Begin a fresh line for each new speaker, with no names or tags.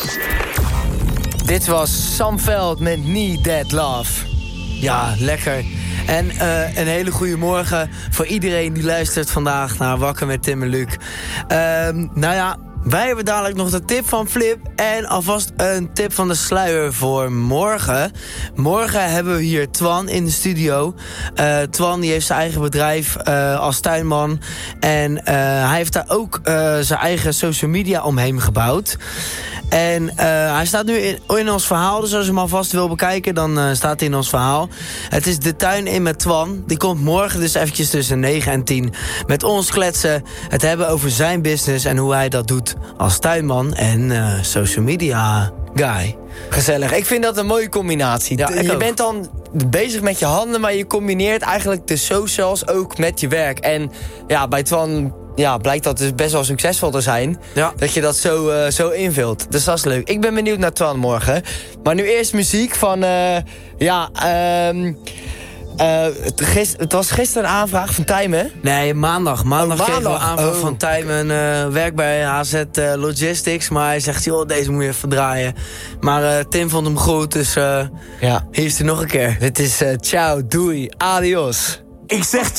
Dit was Sam Veld met Need That Love. Ja, lekker. En een hele goede morgen voor iedereen die luistert vandaag naar Wakker met Tim en Luc. Nou ja, wij hebben dadelijk nog de tip van Flip en alvast een tip van de sluier voor morgen. Morgen hebben we hier Twan in de studio. Twan die heeft zijn eigen bedrijf als tuinman. En hij heeft daar ook zijn eigen social media omheen gebouwd. En hij staat nu in ons verhaal, dus als je hem alvast wil bekijken, dan staat hij in ons verhaal. Het is De Tuin in met Twan. Die komt morgen dus eventjes tussen 9 en 10 met ons kletsen. Het hebben over zijn business en hoe hij dat doet als tuinman en social media guy.
Gezellig. Ik vind dat een mooie combinatie.
Ja,
je bent dan bezig met je handen, maar je combineert eigenlijk de socials ook met je werk. En ja, bij Twan blijkt dat dus best wel succesvol te zijn. Ja. Dat je dat zo invult. Dus dat is leuk. Ik ben benieuwd naar Twan morgen. Maar nu eerst muziek van... het was gisteren een aanvraag van Tijmen.
Nee, maandag. Maandag kregen we een aanvraag van Tijmen. Werkt bij HZ Logistics. Maar hij zegt, joh, deze moet je even draaien. Maar Tim vond hem goed, dus hier is hij nog een keer.
Dit is ciao, doei, adios.
Ik zeg